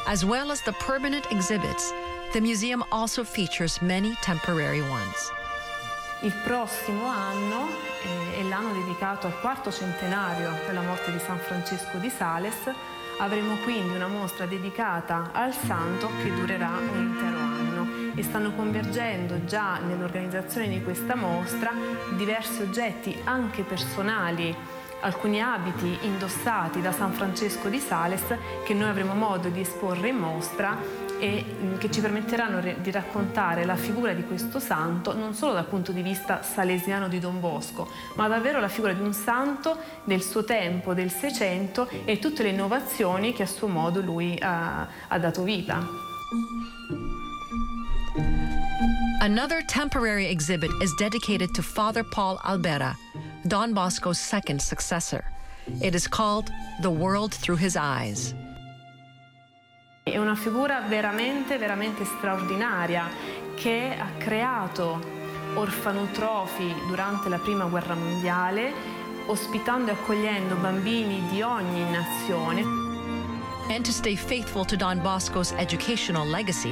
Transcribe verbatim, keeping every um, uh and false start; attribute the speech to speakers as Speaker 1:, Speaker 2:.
Speaker 1: As well as the permanent exhibits, the museum also features many temporary ones.
Speaker 2: Il prossimo anno eh, è l'anno dedicato al quarto centenario della morte di San Francesco di Sales. Avremo quindi una mostra dedicata al santo che durerà un intero anno e stanno convergendo già nell'organizzazione di questa mostra diversi oggetti anche personali, alcuni abiti indossati da San Francesco di Sales che noi avremo modo di esporre in mostra e che ci permetteranno di raccontare la figura di questo santo non solo dal punto di vista salesiano di Don Bosco, ma davvero la figura di un santo del suo tempo, del Seicento, e tutte le innovazioni che a suo modo lui ha, ha dato vita.
Speaker 1: Another temporary exhibit is dedicated to Father Paul Albera, Don Bosco's second successor. It is called The World Through His Eyes.
Speaker 2: È una figura veramente, veramente straordinaria che ha creato orfanotrofi durante la Prima Guerra Mondiale, ospitando e accogliendo bambini di ogni nazione.
Speaker 1: And to stay faithful to Don Bosco's educational legacy,